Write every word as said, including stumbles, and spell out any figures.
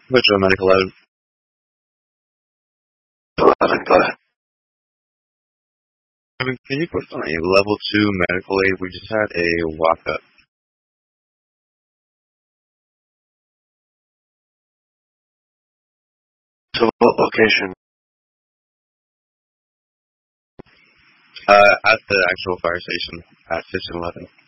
Which one, medical eleven? eleven, go ahead. I mean, can you put on a level two medical aid? We just had a walk-up. To what location? Uh, at the actual fire station at fifteen eleven.